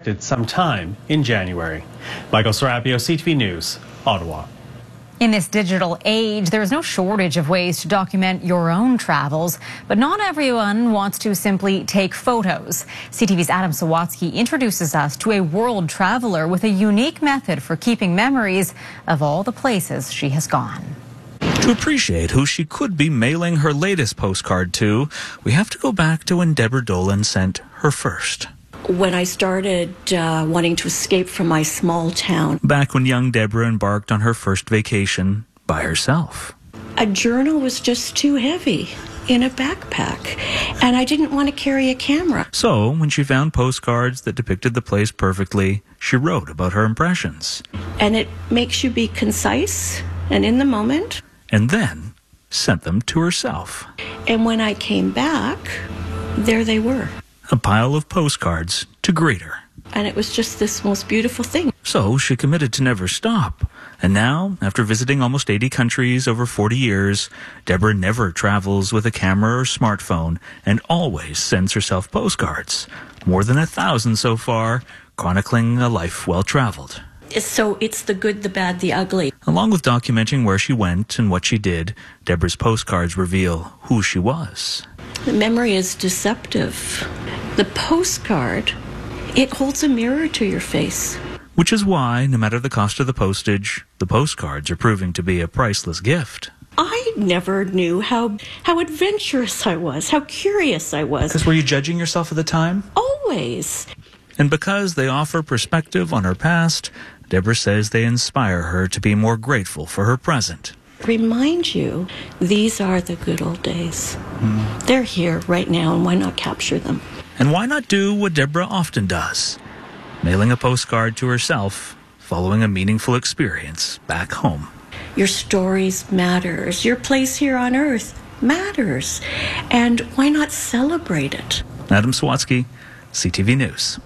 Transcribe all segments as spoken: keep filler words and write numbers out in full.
expected sometime in January. Michael Serapio, C T V News, Ottawa. In this digital age, there is no shortage of ways to document your own travels, but not everyone wants to simply take photos. C T V's Adam Sawatsky introduces us to a world traveler with a unique method for keeping memories of all the places she has gone. To appreciate who she could be mailing her latest postcard to, we have to go back to when Deborah Dolan sent her first. When I started uh, wanting to escape from my small town. Back when young Deborah embarked on her first vacation by herself. A journal was just too heavy in a backpack, and I didn't want to carry a camera. So, when she found postcards that depicted the place perfectly, she wrote about her impressions. And it makes you be concise and in the moment. And then sent them to herself. And when I came back, there they were. A pile of postcards to greet her. And it was just this most beautiful thing. So she committed to never stop. And now, after visiting almost eighty countries over forty years, Deborah never travels with a camera or smartphone and always sends herself postcards. More than a thousand so far, chronicling a life well-traveled. So it's the good, the bad, the ugly. Along with documenting where she went and what she did, Deborah's postcards reveal who she was. The memory is deceptive. The postcard, it holds a mirror to your face. Which is why, no matter the cost of the postage, the postcards are proving to be a priceless gift. I never knew how how adventurous I was, how curious I was. Because were you judging yourself at the time? Always. And because they offer perspective on her past, Deborah says they inspire her to be more grateful for her present. Remind you, these are the good old days. Mm. They're here right now, and why not capture them? And why not do what Deborah often does? Mailing a postcard to herself, following a meaningful experience back home. Your stories matters. Your place here on earth matters. And why not celebrate it? Adam Sawatsky, C T V News.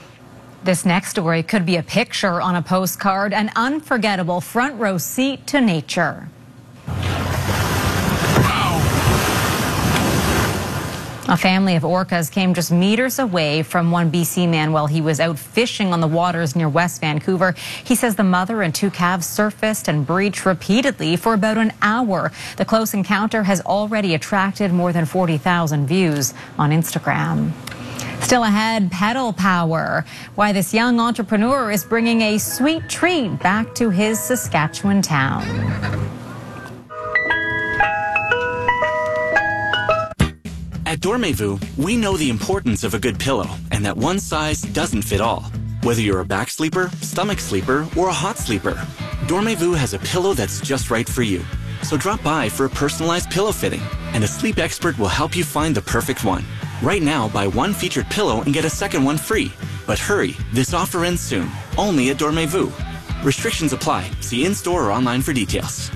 This next story could be a picture on a postcard, an unforgettable front row seat to nature. A family of orcas came just meters away from one B C man while he was out fishing on the waters near West Vancouver. He says the mother and two calves surfaced and breached repeatedly for about an hour. The close encounter has already attracted more than forty thousand views on Instagram. Still ahead, pedal power. Why this young entrepreneur is bringing a sweet treat back to his Saskatchewan town. At Dormez-vous, we know the importance of a good pillow and that one size doesn't fit all. Whether you're a back sleeper, stomach sleeper, or a hot sleeper, Dormez-vous has a pillow that's just right for you. So drop by for a personalized pillow fitting, and a sleep expert will help you find the perfect one. Right now, buy one featured pillow and get a second one free. But hurry, this offer ends soon, only at Dormez-vous. Restrictions apply. See in-store or online for details.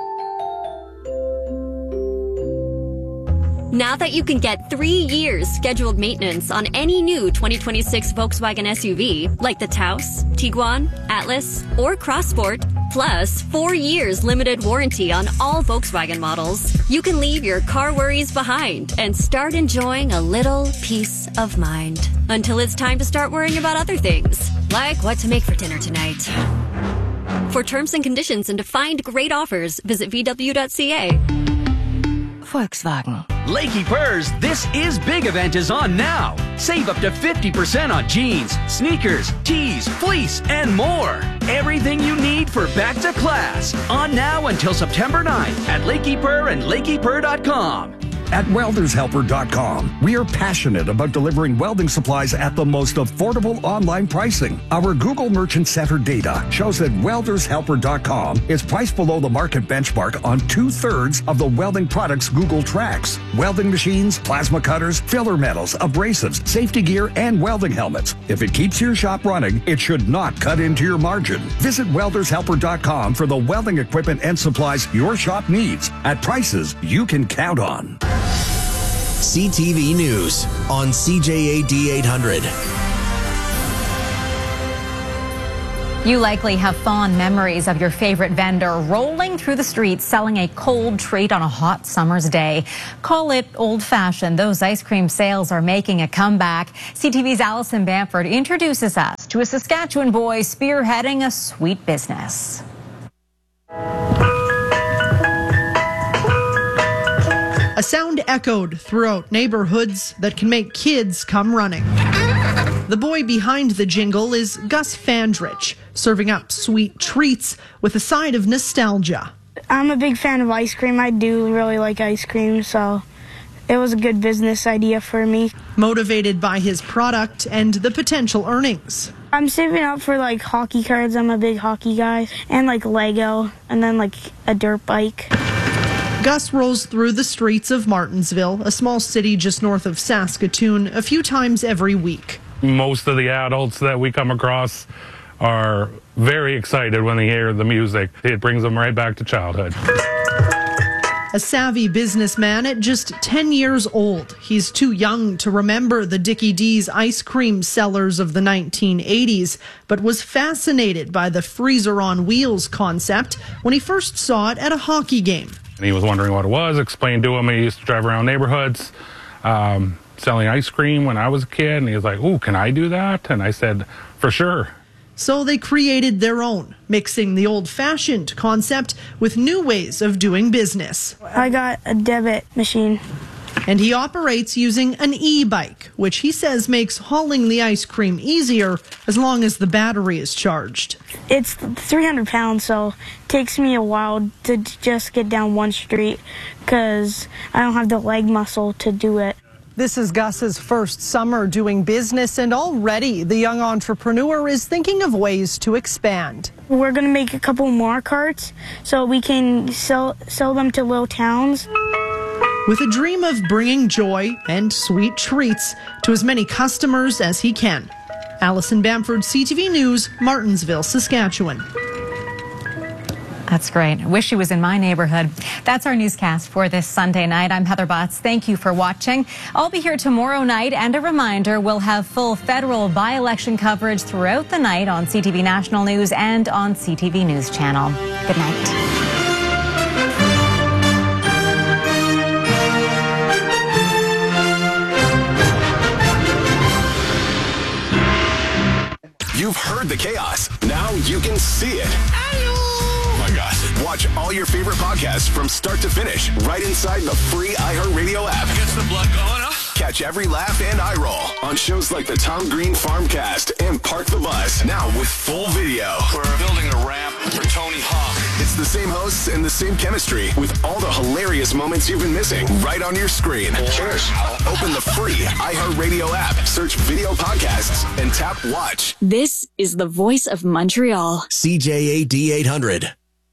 Now that you can get three years scheduled maintenance on any new twenty twenty-six Volkswagen S U V, like the Taos, Tiguan, Atlas, or Crossport, plus four years limited warranty on all Volkswagen models, you can leave your car worries behind and start enjoying a little peace of mind. Until it's time to start worrying about other things, like what to make for dinner tonight. For terms and conditions and to find great offers, visit V W dot C A. Volkswagen. Lakey Purrs, this is big event is on now. Save up to fifty percent on jeans, sneakers, tees, fleece, and more. Everything you need for back to class. On now until September ninth at Lakey Purr and Lakey Purr dot com. At Welders Helper dot com, we are passionate about delivering welding supplies at the most affordable online pricing. Our Google Merchant Center data shows that Welders Helper dot com is priced below the market benchmark on two-thirds of the welding products Google tracks. Welding machines, plasma cutters, filler metals, abrasives, safety gear, and welding helmets. If it keeps your shop running, it should not cut into your margin. Visit Welders Helper dot com for the welding equipment and supplies your shop needs at prices you can count on. C T V News on C J A D eight hundred. You likely have fond memories of your favorite vendor rolling through the streets selling a cold treat on a hot summer's day. Call it old-fashioned. Those ice cream sales are making a comeback. C T V's Allison Bamford introduces us to a Saskatchewan boy spearheading a sweet business. A sound echoed throughout neighborhoods that can make kids come running. The boy behind the jingle is Gus Fandrich, serving up sweet treats with a side of nostalgia. I'm a big fan of ice cream. I do really like ice cream, so it was a good business idea for me. Motivated by his product and the potential earnings. I'm saving up for like hockey cards. I'm a big hockey guy. And like Lego, and then like a dirt bike. Gus rolls through the streets of Martensville, a small city just north of Saskatoon, a few times every week. Most of the adults that we come across are very excited when they hear the music. It brings them right back to childhood. A savvy businessman at just ten years old. He's too young to remember the Dickie D's ice cream sellers of the nineteen eighties, but was fascinated by the freezer on wheels concept when he first saw it at a hockey game. And he was wondering what it was, explained to him he used to drive around neighborhoods um, selling ice cream when I was a kid, and he was like, "Ooh, can I do that?" And I said, "For sure." So they created their own, mixing the old-fashioned concept with new ways of doing business. I got a debit machine. And he operates using an e-bike, which he says makes hauling the ice cream easier as long as the battery is charged. It's three hundred pounds, so it takes me a while to just get down one street because I don't have the leg muscle to do it. This is Gus's first summer doing business, and already the young entrepreneur is thinking of ways to expand. We're going to make a couple more carts so we can sell, sell them to little towns. With a dream of bringing joy and sweet treats to as many customers as he can. Allison Bamford, C T V News, Martensville, Saskatchewan. That's great. I wish he was in my neighborhood. That's our newscast for this Sunday night. I'm Heather Butts. Thank you for watching. I'll be here tomorrow night, and a reminder, we'll have full federal by-election coverage throughout the night on C T V National News and on C T V News Channel. Good night. You've heard the chaos. Now you can see it. Oh my gosh. Watch all your favorite podcasts from start to finish right inside the free iHeartRadio app. Gets the blood going, huh? Catch every laugh and eye roll on shows like the Tom Green Farmcast and Park the Bus. Now with full video. We're building a ramp for Tony Hawk. It's the same hosts and the same chemistry with all the hilarious moments you've been missing right on your screen. Cheers. Open the free iHeartRadio app, search video podcasts, and tap watch. This is the voice of Montreal. C J A D eight hundred.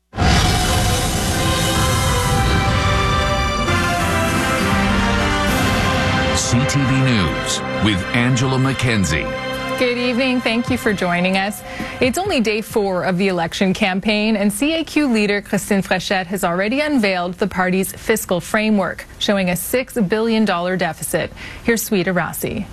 C T V News with Angela McKenzie. Good evening. Thank you for joining us. It's only day four of the election campaign, and C A Q leader Christine Frechette has already unveiled the party's fiscal framework, showing a six billion dollars deficit. Here's Sweeta Rossi.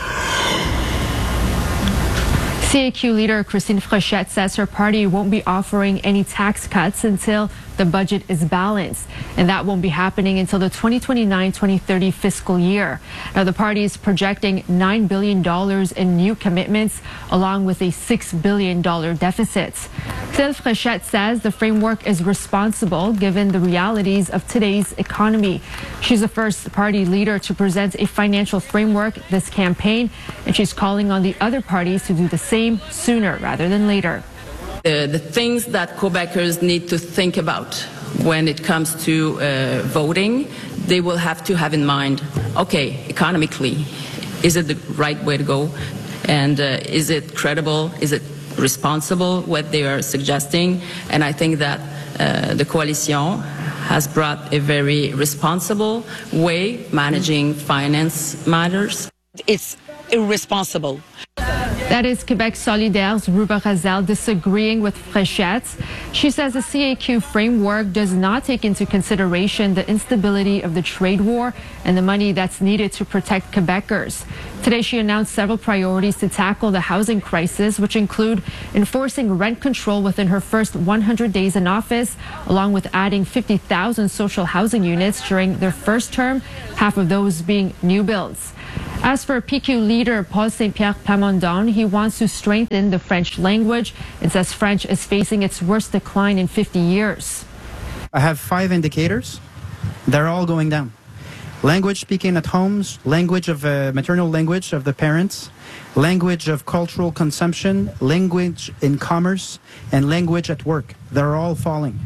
C A Q leader Christine Frechette says her party won't be offering any tax cuts until the budget is balanced, and that won't be happening until the twenty twenty-nine twenty thirty fiscal year. Now, the party is projecting nine billion dollars in new commitments, along with a six billion dollars deficit. Christine Frechette says the framework is responsible given the realities of today's economy. She's the first party leader to present a financial framework this campaign, and she's calling on the other parties to do the same sooner rather than later. Uh, the things that Quebecers need to think about when it comes to uh, voting, they will have to have in mind, okay, economically, is it the right way to go? And uh, is it credible? Is it responsible, what they are suggesting? And I think that uh, the coalition has brought a very responsible way managing finance matters. It's irresponsible. That is Quebec Solidaire's Ruba Razel disagreeing with Frechette. She says the C A Q framework does not take into consideration the instability of the trade war and the money that's needed to protect Quebecers. Today, she announced several priorities to tackle the housing crisis, which include enforcing rent control within her first one hundred days in office, along with adding fifty thousand social housing units during their first term, half of those being new builds. As for P Q leader Paul Saint-Pierre Plamondon, he wants to strengthen the French language and says French is facing its worst decline in fifty years. I have five indicators. They're all going down. Language speaking at homes, language of uh, maternal language of the parents, language of cultural consumption, language in commerce, and language at work. They're all falling.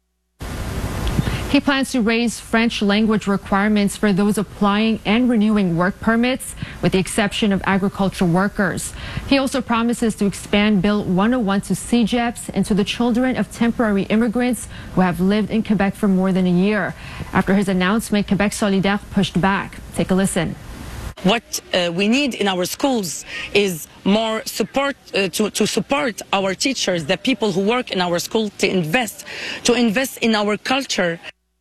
He plans to raise French language requirements for those applying and renewing work permits, with the exception of agricultural workers. He also promises to expand Bill one oh one to C G E Ps and to the children of temporary immigrants who have lived in Quebec for more than a year. After his announcement, Quebec Solidaire pushed back. Take a listen. What uh, we need in our schools is more support uh, to, to support our teachers, the people who work in our school, to invest, to invest in our culture.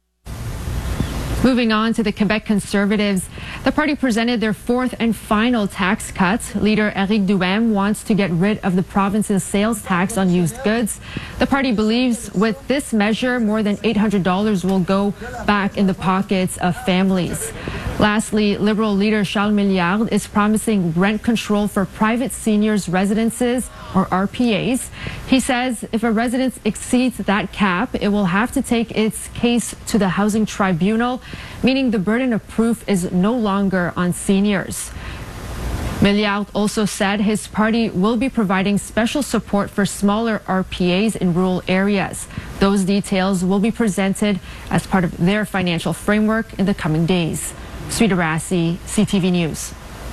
Moving on to the Quebec Conservatives, the party presented their fourth and final tax cut. Leader Éric Duhaime wants to get rid of the province's sales tax on used goods. The party believes with this measure, more than eight hundred dollars will go back in the pockets of families. Lastly, Liberal leader Charles Milliard is promising rent control for private seniors' residences, or R P As. He says if a residence exceeds that cap, it will have to take its case to the Housing Tribunal, meaning the burden of proof is no longer on seniors. Milliard also said his party will be providing special support for smaller R P As in rural areas. Those details will be presented as part of their financial framework in the coming days. Sweeta Rassi, C T V News.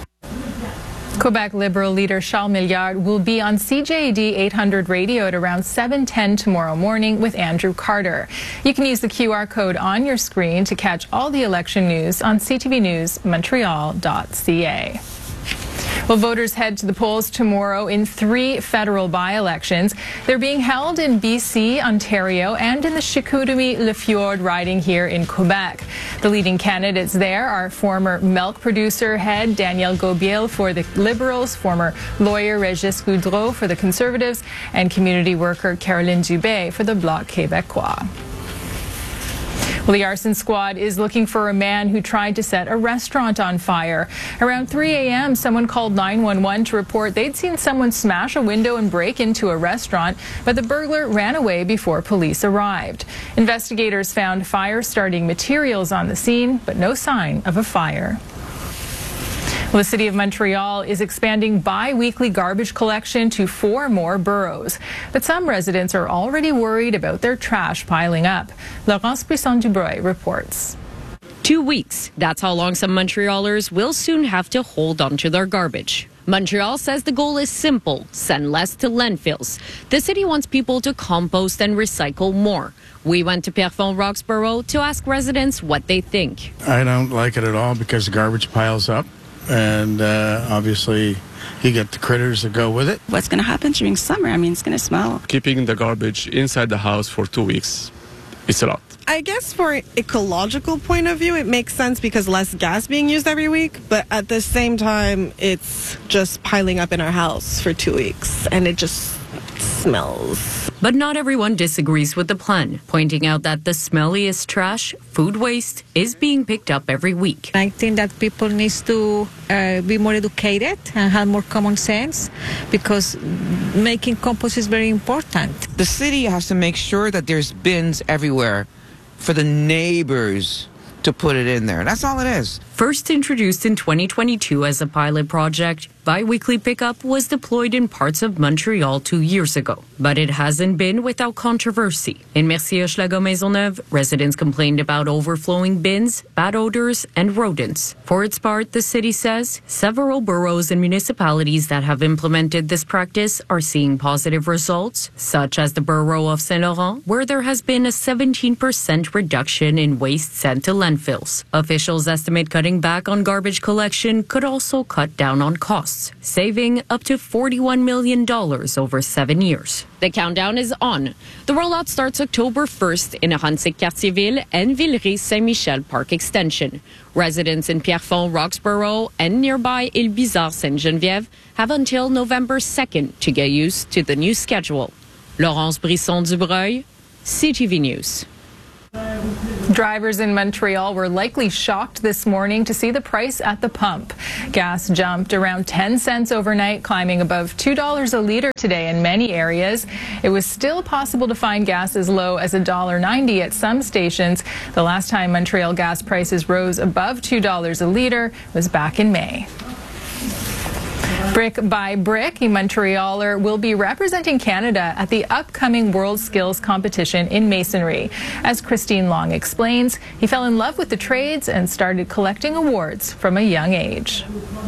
Quebec Liberal leader Charles Milliard will be on C J A D eight hundred radio at around seven ten tomorrow morning with Andrew Carter. You can use the Q R code on your screen to catch all the election news on c t v news montreal dot c a. Well, voters head to the polls tomorrow in three federal by-elections. They're being held in B C, Ontario, and in the Chicoutimi-Le Fjord riding here in Quebec. The leading candidates there are former milk producer head Danielle Gobiel for the Liberals, former lawyer Régis Goudreau for the Conservatives, and community worker Caroline Dubé for the Bloc Québécois. Well, the arson squad is looking for a man who tried to set a restaurant on fire. Around three a m, someone called nine one one to report they'd seen someone smash a window and break into a restaurant, but the burglar ran away before police arrived. Investigators found fire-starting materials on the scene, but no sign of a fire. Well, the City of Montreal is expanding bi-weekly garbage collection to four more boroughs. But some residents are already worried about their trash piling up. Laurence Brisson-Dubreuil reports. Two weeks. That's how long some Montrealers will soon have to hold onto their garbage. Montreal says the goal is simple: send less to landfills. The city wants people to compost and recycle more. We went to Pierrefonds Roxborough to ask residents what they think. I don't like it at all because the garbage piles up. And uh, obviously, you get the critters that go with it. What's going to happen during summer? I mean, it's going to smell. Keeping the garbage inside the house for two weeks, it's a lot. I guess for an ecological point of view, it makes sense because less gas being used every week. But at the same time, it's just piling up in our house for two weeks, and it just smells. But not everyone disagrees with the plan, pointing out that the smelliest trash, food waste, is being picked up every week. I think that people need to uh, be more educated and have more common sense, because making compost is very important. The city has to make sure that there's bins everywhere for the neighbors to put it in there. That's all it is. First introduced in twenty twenty-two as a pilot project, bi-weekly pickup was deployed in parts of Montreal two years ago. But it hasn't been without controversy. In Mercier-Hochelaga-Maisonneuve, residents complained about overflowing bins, bad odors, and rodents. For its part, the city says several boroughs and municipalities that have implemented this practice are seeing positive results, such as the borough of Saint-Laurent, where there has been a seventeen percent reduction in waste sent to landfills. Officials estimate cutting back on garbage collection could also cut down on costs, saving up to forty-one million dollars over seven years. The countdown is on. The rollout starts October first in Ahuntsic-Cartierville and Villeray-Saint-Michel Park Extension. Residents in Pierrefonds, Roxborough, and nearby Île-Bizarre-Sainte-Geneviève have until November second to get used to the new schedule. Laurence Brisson-Dubreuil, C T V News. Drivers in Montreal were likely shocked this morning to see the price at the pump. Gas jumped around ten cents overnight, climbing above two dollars a litre today in many areas. It was still possible to find gas as low as one dollar ninety at some stations. The last time Montreal gas prices rose above two dollars a litre was back in May. Brick by brick, a Montrealer will be representing Canada at the upcoming World Skills Competition in masonry. As Christine Long explains, he fell in love with the trades and started collecting awards from a young age.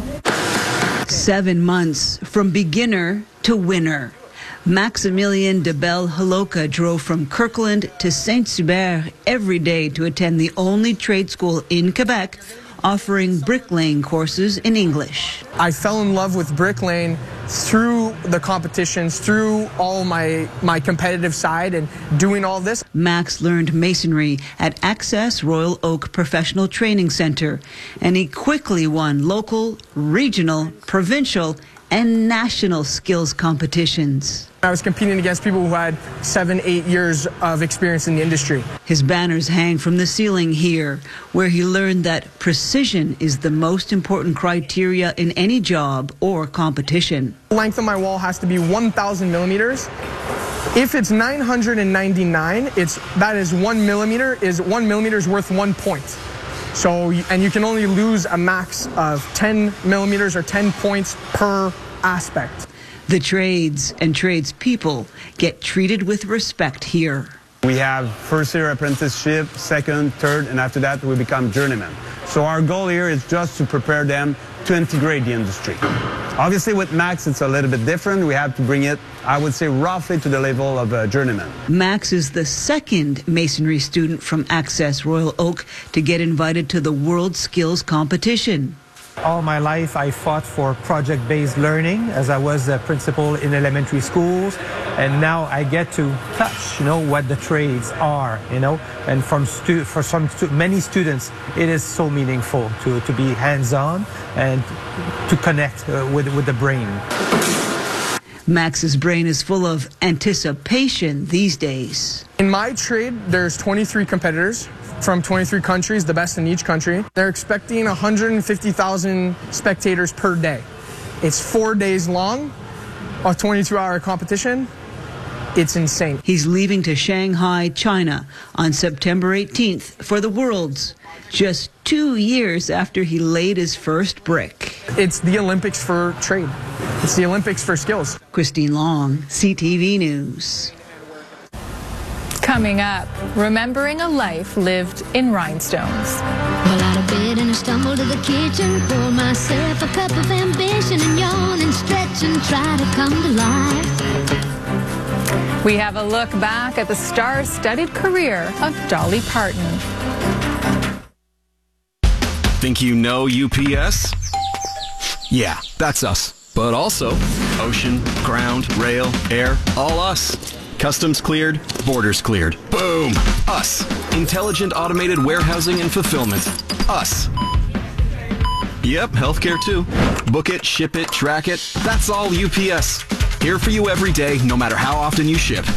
Seven months from beginner to winner. Maximilien de Belle Haloka drove from Kirkland to Saint-Hubert every day to attend the only trade school in Quebec offering bricklaying courses in English. I fell in love with bricklaying through the competitions, through all my, my competitive side and doing all this. Max learned masonry at Access Royal Oak Professional Training Center, and he quickly won local, regional, provincial, and national skills competitions. I was competing against people who had seven, eight years of experience in the industry. His banners hang from the ceiling here, where he learned that precision is the most important criteria in any job or competition. The length of my wall has to be one thousand millimeters. If it's nine hundred ninety-nine, it's, that is one millimeter, is one millimeter is worth one point. So, and you can only lose a max of ten millimeters or ten points per aspect. The trades and tradespeople get treated with respect here. We have first year apprenticeship, second, third, and after that we become journeymen. So our goal here is just to prepare them to integrate the industry. Obviously with Max it's a little bit different. We have to bring it, I would say, roughly to the level of a journeyman. Max is the second masonry student from Access Royal Oak to get invited to the World Skills Competition. All my life I fought for project-based learning as I was a principal in elementary schools, and now I get to touch, you know, what the trades are, you know, and from stu for some stu many students it is so meaningful to, to be hands-on and to connect uh, with, with the brain. Max's brain is full of anticipation these days. In my trade, there's twenty-three competitors from twenty-three countries, the best in each country. They're expecting one hundred fifty thousand spectators per day. It's four days long, a twenty-two hour competition. It's insane. He's leaving to Shanghai, China on September eighteenth for the Worlds, just two years after he laid his first brick. It's the Olympics for trade. It's the Olympics for skills. Christine Long, C T V News. Coming up, remembering a life lived in rhinestones. Well, out of bed and I stumble to the kitchen, pour myself a cup of ambition and yawn and stretch and try to come to life. We have a look back at the star-studded career of Dolly Parton. Think you know U P S? Yeah, that's us. But also ocean, ground, rail, air, all us. Customs cleared, borders cleared. Boom! Us. Intelligent automated warehousing and fulfillment. Us. Yep, healthcare too. Book it, ship it, track it. That's all U P S. Here for you every day, no matter how often you ship.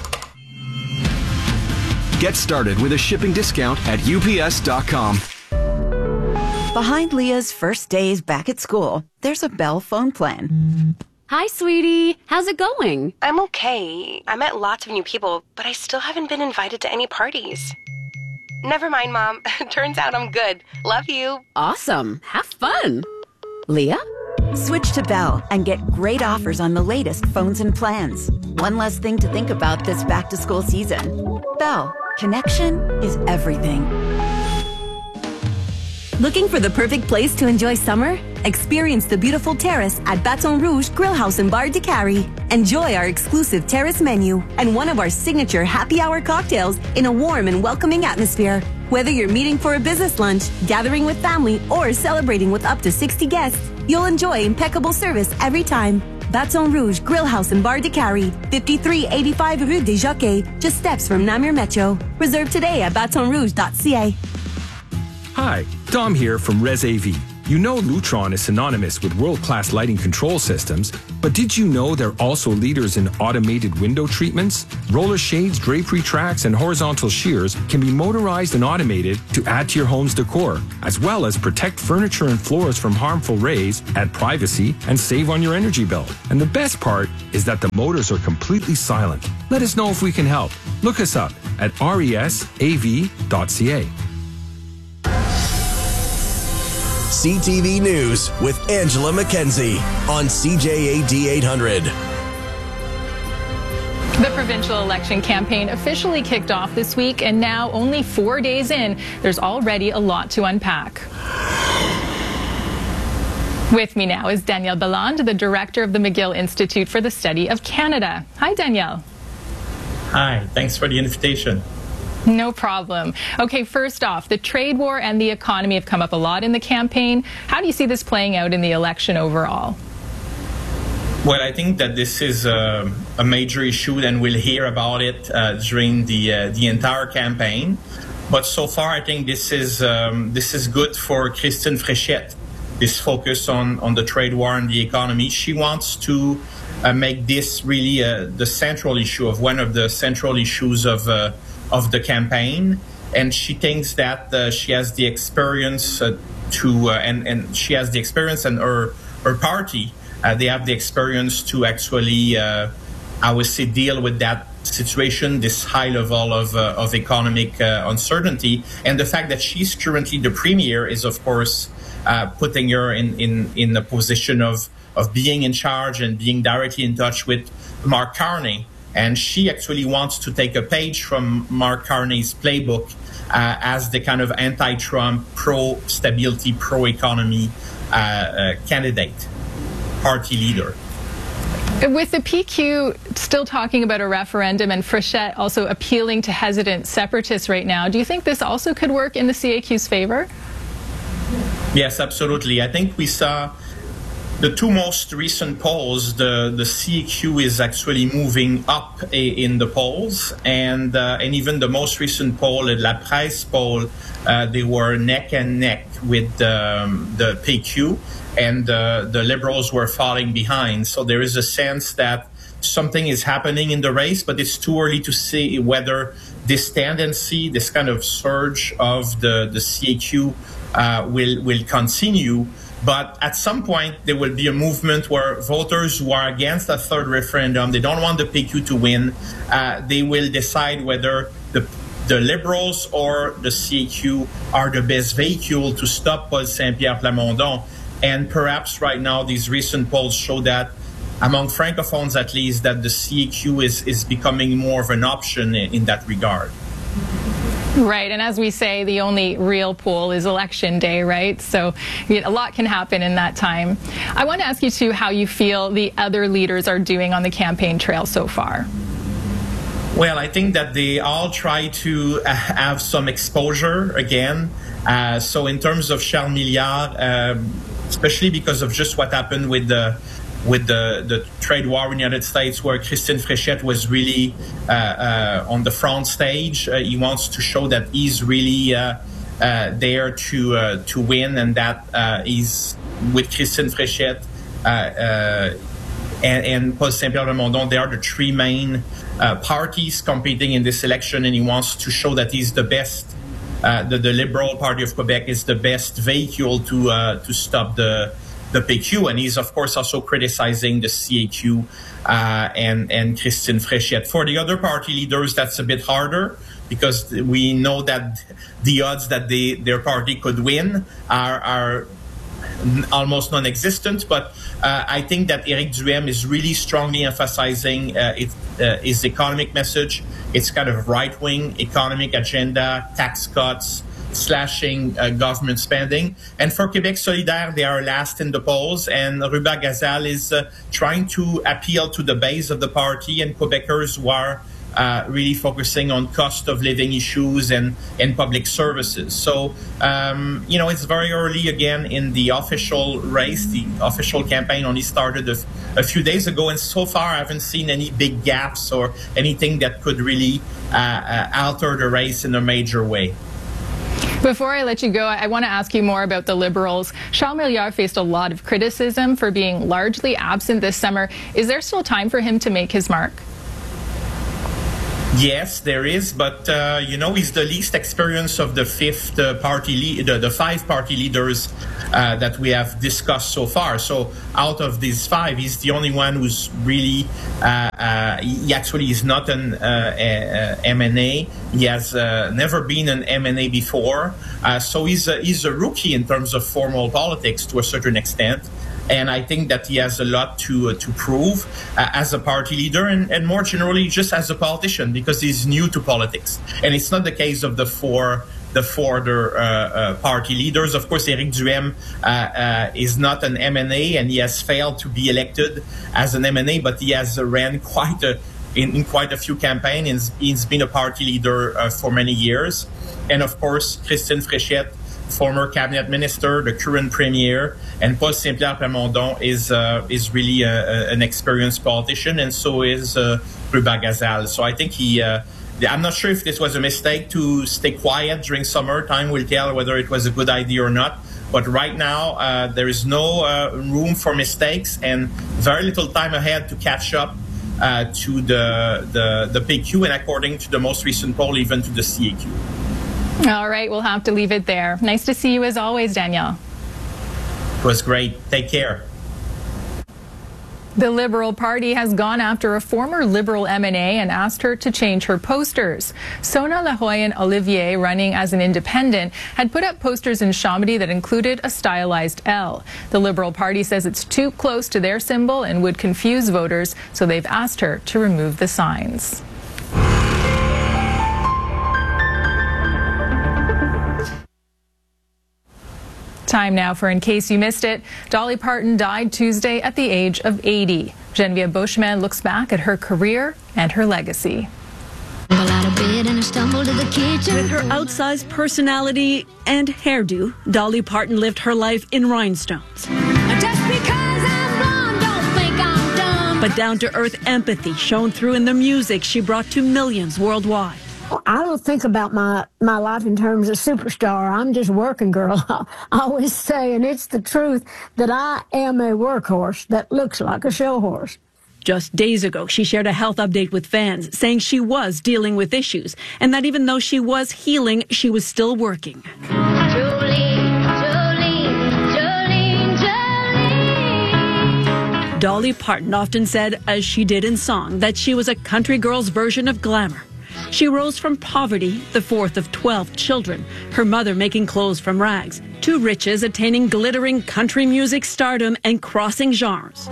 Get started with a shipping discount at U P S dot com. Behind Leah's first days back at school, there's a Bell phone plan. Hi, sweetie. How's it going? I'm okay. I met lots of new people, but I still haven't been invited to any parties. Never mind, Mom. Turns out I'm good. Love you. Awesome. Have fun. Leah? Switch to Bell and get great offers on the latest phones and plans. One less thing to think about this back-to-school season. Bell. Connection is everything. Looking for the perfect place to enjoy summer? Experience the beautiful terrace at Baton Rouge Grill House and Bar de Cary. Enjoy our exclusive terrace menu and one of our signature happy hour cocktails in a warm and welcoming atmosphere. Whether you're meeting for a business lunch, gathering with family, or celebrating with up to sixty guests, you'll enjoy impeccable service every time. Baton Rouge Grill House and Bar de Cary, fifty-three eighty-five Rue des Jockeys, just steps from Namur Metro. Reserve today at baton rouge dot c a. Hi, Dom here from Res A V. You know Lutron is synonymous with world-class lighting control systems, but did you know they're also leaders in automated window treatments? Roller shades, drapery tracks, and horizontal shears can be motorized and automated to add to your home's decor, as well as protect furniture and floors from harmful rays, add privacy, and save on your energy bill. And the best part is that the motors are completely silent. Let us know if we can help. Look us up at resav dot c a. C T V News with Angela McKenzie on C J A D eight hundred. The provincial election campaign officially kicked off this week, and now, only four days in, there's already a lot to unpack. With me now is Danielle Balland, the director of the McGill Institute for the Study of Canada. Hi, Danielle. Hi, thanks for the invitation. No problem. Okay, first off, the trade war and the economy have come up a lot in the campaign. How do you see this playing out in the election overall? Well, I think that this is a, a major issue, and we'll hear about it uh, during the uh, the entire campaign. But so far, I think this is um, this is good for Christine Fréchette. This focus on on the trade war and the economy. She wants to uh, make this really uh, the central issue of one of the central issues of. Uh, of the campaign, and she thinks that uh, she has the experience uh, to uh, and and she has the experience, and her her party uh, they have the experience to actually uh, I would say deal with that situation, this high level of uh, of economic uh, uncertainty, and the fact that she's currently the premier is of course uh, putting her in in in a position of of being in charge and being directly in touch with Mark Carney. And she actually wants to take a page from Mark Carney's playbook uh, as the kind of anti-Trump, pro-stability, pro-economy uh, uh, candidate, party leader. With the P Q still talking about a referendum and Fréchette also appealing to hesitant separatists right now, do you think this also could work in the C A Q's favor? Yes, absolutely. I think we saw the two most recent polls, the, the C A Q is actually moving up a, in the polls, and uh, and even the most recent poll, the La Presse poll, uh, they were neck and neck with um, the P Q, and uh, the Liberals were falling behind. So there is a sense that something is happening in the race, but it's too early to see whether this tendency, this kind of surge of the, the C A Q uh, will, will continue. But at some point, there will be a movement where voters who are against a third referendum, they don't want the P Q to win, uh, they will decide whether the, the Liberals or the C A Q are the best vehicle to stop Paul Saint-Pierre Plamondon. And perhaps right now, these recent polls show that, among Francophones at least, that the C A Q is, is becoming more of an option in, in that regard. Right, and as we say, the only real poll is election day, right? So a lot can happen in that time. I want to ask you, too, how you feel the other leaders are doing on the campaign trail so far. Well, I think that they all try to uh, have some exposure again. Uh, so in terms of Charles Milliard, uh, especially because of just what happened with the with the, the trade war in the United States, where Christine Fréchette was really uh, uh, on the front stage. Uh, he wants to show that he's really uh, uh, there to uh, to win, and that uh, he's with Christine Fréchette uh, uh, and, and Paul Saint-Pierre Plamondon. They are the three main uh, parties competing in this election, and he wants to show that he's the best. Uh, the, the Liberal Party of Quebec is the best vehicle to uh, to stop the the P Q, and he's of course also criticizing the C A Q uh, and and Christine Fréchette. For the other party leaders, that's a bit harder because we know that the odds that they their party could win are are almost non-existent. But uh, I think that Éric Duhaime is really strongly emphasizing uh, it, uh, his economic message. It's kind of right-wing economic agenda, tax cuts, slashing uh, government spending. And for Québec Solidaire, they are last in the polls, and Ruba Gazal is uh, trying to appeal to the base of the party and Quebecers who are uh, really focusing on cost of living issues and, and public services. So, um, you know, it's very early again in the official race. The official campaign only started a, a few days ago, and so far I haven't seen any big gaps or anything that could really uh, uh, alter the race in a major way. Before I let you go, I want to ask you more about the Liberals. Charles Milliard faced a lot of criticism for being largely absent this summer. Is there still time for him to make his mark? Yes, there is, but uh, you know, he's the least experienced of the fifth uh, party, le- the, the five party leaders uh, that we have discussed so far. So out of these five, he's the only one who's really, uh, uh, he actually is not an uh, a, a M N A. He has uh, never been an M N A before. Uh, so he's a, he's a rookie in terms of formal politics to a certain extent. And I think that he has a lot to uh, to prove uh, as a party leader and, and more generally just as a politician, because he's new to politics. And it's not the case of the four the four other uh, uh, party leaders. Of course, Éric Duhaime uh, uh, is not an M N A, and he has failed to be elected as an M N A, but he has uh, ran quite a in, in quite a few campaigns. He's been a party leader uh, for many years. And of course, Christine Fréchette, former cabinet minister, the current premier, and Paul Saint-Pierre Plamondon is uh, is really a, a, an experienced politician, and so is uh, Ruba Gazal. So I think he. Uh, I'm not sure if this was a mistake to stay quiet during summer. Time will tell whether it was a good idea or not. But right now, uh, there is no uh, room for mistakes and very little time ahead to catch up uh, to the, the the P Q, and according to the most recent poll, even to the C A Q. All right, we'll have to leave it there. Nice to see you as always, Danielle. It was great. Take care. The Liberal Party has gone after a former Liberal M N A and asked her to change her posters. Sona Lahoyen Olivier, running as an independent, had put up posters in Chambly that included a stylized L. The Liberal Party says it's too close to their symbol and would confuse voters, so they've asked her to remove the signs. Time now for In Case You Missed It. Dolly Parton died Tuesday at the age of eighty. Geneviève Beauchemin looks back at her career and her legacy. With her outsized personality and hairdo, Dolly Parton lived her life in rhinestones. Just because I'm blonde, don't think I'm dumb. But down-to-earth empathy shone through in the music she brought to millions worldwide. I don't think about my, my life in terms of superstar. I'm just working girl. I always say, and it's the truth, that I am a workhorse that looks like a show horse. Just days ago, she shared a health update with fans, saying she was dealing with issues, and that even though she was healing, she was still working. Jolene, Jolene, Jolene, Jolene. Dolly Parton often said, as she did in song, that she was a country girl's version of glamour. She rose from poverty, the fourth of twelve children, her mother making clothes from rags, to riches, attaining glittering country music stardom and crossing genres.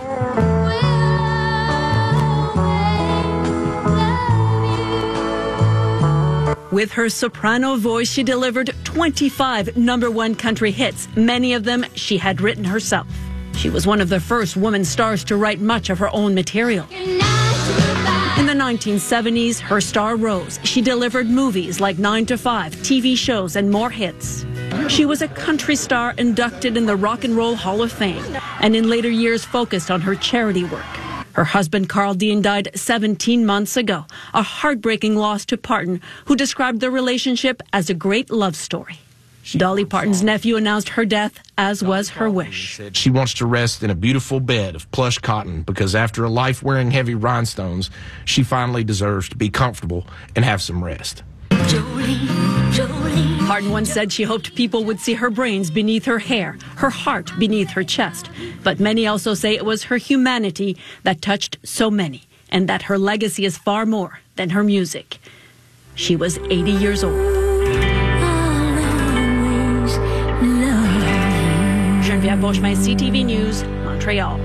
With her soprano voice, she delivered twenty-five number one country hits, many of them she had written herself. She was one of the first women stars to write much of her own material. In the nineteen seventies, her star rose. She delivered movies like nine to five, T V shows, and more hits. She was a country star inducted in the Rock and Roll Hall of Fame, and in later years focused on her charity work. Her husband, Carl Dean, died seventeen months ago, a heartbreaking loss to Parton, who described their relationship as a great love story. Dolly Parton's nephew announced her death, as was her wish. She wants to rest in a beautiful bed of plush cotton because after a life wearing heavy rhinestones, she finally deserves to be comfortable and have some rest. Jolene, Jolene. Parton once said she hoped people would see her brains beneath her hair, her heart beneath her chest. But many also say it was her humanity that touched so many, and that her legacy is far more than her music. She was eighty years old. Geneviève Beauchemin, C T V News, Montreal.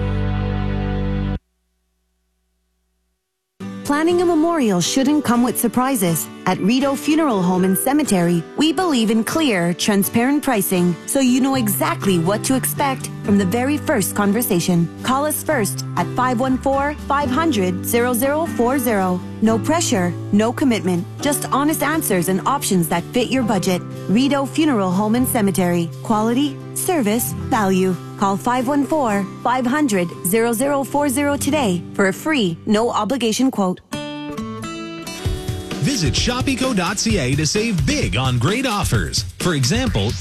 Planning a memorial shouldn't come with surprises. At Rideau Funeral Home and Cemetery, we believe in clear, transparent pricing, so you know exactly what to expect from the very first conversation. Call us first at five one four, five hundred, zero zero four zero. No pressure, no commitment, just honest answers and options that fit your budget. Rideau Funeral Home and Cemetery. Quality, service, value. Call five one four, five hundred, zero zero four zero today for a free, no obligation quote. Visit shop eco dot c a to save big on great offers. For example,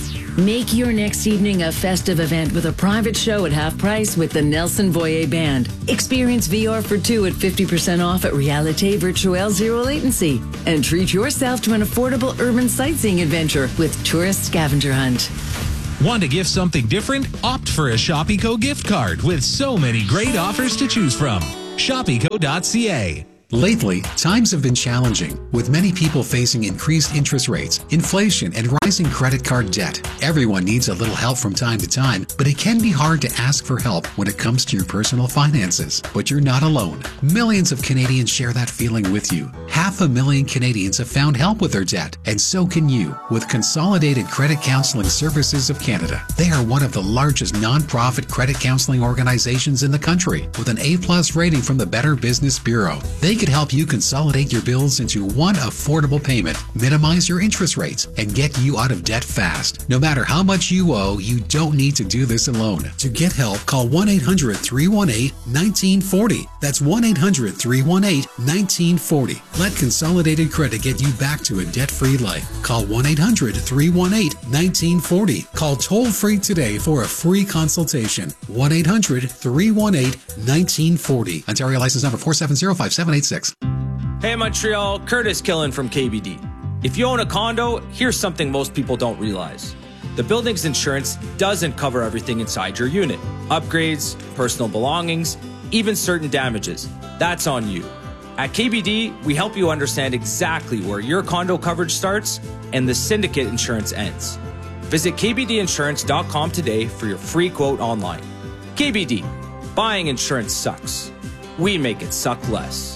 make your next evening a festive event with a private show at half price with the Nelson Voyer Band. Experience V R for two at fifty percent off at Realite Virtuelle Zero Latency. And treat yourself to an affordable urban sightseeing adventure with Tourist Scavenger Hunt. Want to gift something different? Opt for a Shop Eco gift card with so many great offers to choose from. shop eco dot c a. Lately, times have been challenging, with many people facing increased interest rates, inflation, and rising credit card debt. Everyone needs a little help from time to time, but it can be hard to ask for help when it comes to your personal finances. But you're not alone. Millions of Canadians share that feeling with you. Half a million Canadians have found help with their debt, and so can you, with Consolidated Credit Counseling Services of Canada. They are one of the largest nonprofit credit counseling organizations in the country, with an A-plus rating from the Better Business Bureau. They could help you consolidate your bills into one affordable payment, minimize your interest rates, and get you out of debt fast. No matter how much you owe, you don't need to do this alone. To get help, call one eight hundred, three one eight, one nine four zero. That's one eight hundred, three one eight, one nine four zero. Let Consolidated Credit get you back to a debt-free life. Call one eight hundred, three one eight, one nine four zero. Call toll-free today for a free consultation. one eight hundred, three one eight, one nine four zero. Ontario license number four seven zero, five seven eight six. Hey Montreal, Curtis Killen from K B D. If you own a condo, here's something most people don't realize. The building's insurance doesn't cover everything inside your unit. Upgrades, personal belongings, even certain damages. That's on you. At K B D, we help you understand exactly where your condo coverage starts and the syndicate insurance ends. Visit k b d insurance dot com today for your free quote online. K B D, buying insurance sucks. We make it suck less.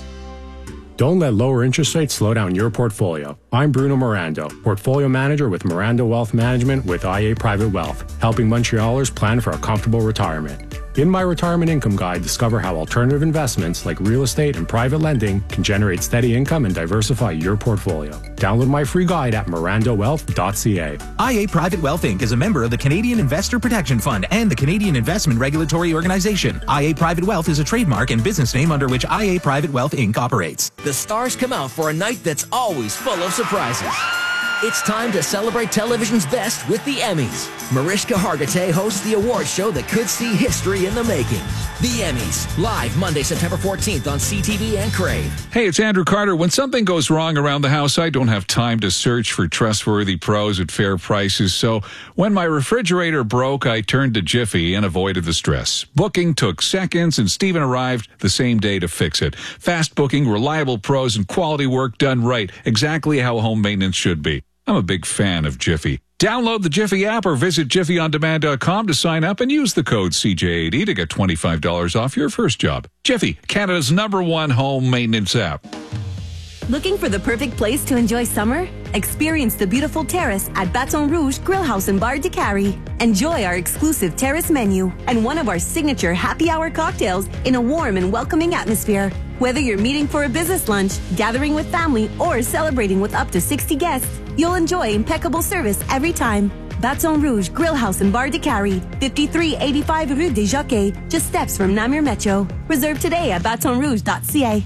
Don't let lower interest rates slow down your portfolio. I'm Bruno Morando, Portfolio Manager with Morando Wealth Management with I A Private Wealth, helping Montrealers plan for a comfortable retirement. In my Retirement Income Guide, discover how alternative investments like real estate and private lending can generate steady income and diversify your portfolio. Download my free guide at morando wealth dot c a. I A Private Wealth Incorporated is a member of the Canadian Investor Protection Fund and the Canadian Investment Regulatory Organization. I A Private Wealth is a trademark and business name under which I A Private Wealth Incorporated operates. The stars come out for a night that's always full of surprises. It's time to celebrate television's best with the Emmys. Mariska Hargitay hosts the award show that could see history in the making. The Emmys, live Monday, September fourteenth on C T V and Crave. Hey, it's Andrew Carter. When something goes wrong around the house, I don't have time to search for trustworthy pros at fair prices. So when my refrigerator broke, I turned to Jiffy and avoided the stress. Booking took seconds, and Steven arrived the same day to fix it. Fast booking, reliable pros, and quality work done right. Exactly how home maintenance should be. I'm a big fan of Jiffy. Download the Jiffy app or visit jiffy on demand dot com to sign up and use the code C J eighty to get twenty-five dollars off your first job. Jiffy, Canada's number one home maintenance app. Looking for the perfect place to enjoy summer? Experience the beautiful terrace at Baton Rouge Grill House and Bar de Cary. Enjoy our exclusive terrace menu and one of our signature happy hour cocktails in a warm and welcoming atmosphere. Whether you're meeting for a business lunch, gathering with family, or celebrating with up to sixty guests, you'll enjoy impeccable service every time. Baton Rouge Grill House and Bar de Cary, fifty-three eighty-five Rue des Jockeys, just steps from Namur Metro. Reserve today at baton rouge dot c a.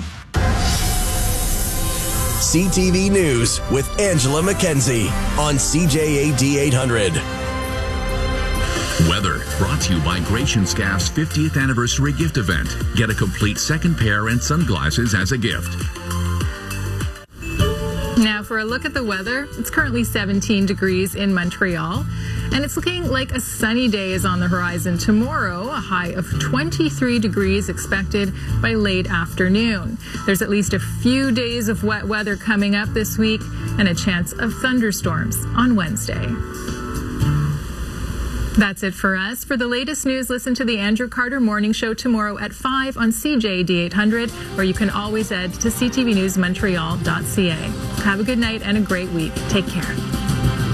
C T V News with Angela Mackenzie on C J A D eight hundred. Weather brought to you by Gratian Scaff's fiftieth anniversary gift event. Get a complete second pair and sunglasses as a gift. Now for a look at the weather, it's currently seventeen degrees in Montreal, and it's looking like a sunny day is on the horizon tomorrow, a high of twenty-three degrees expected by late afternoon. There's at least a few days of wet weather coming up this week and a chance of thunderstorms on Wednesday. That's it for us. For the latest news, listen to the Andrew Carter Morning Show tomorrow at five on C J A D eight hundred, or you can always head to c t v news montreal dot c a. Have a good night and a great week. Take care.